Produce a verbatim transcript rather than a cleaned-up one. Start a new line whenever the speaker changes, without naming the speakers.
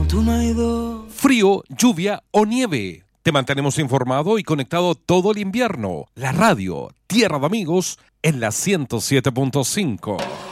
Frío, lluvia o nieve. Te mantenemos informado y conectado todo el invierno. La radio, Tierra de Amigos, en la ciento siete punto cinco.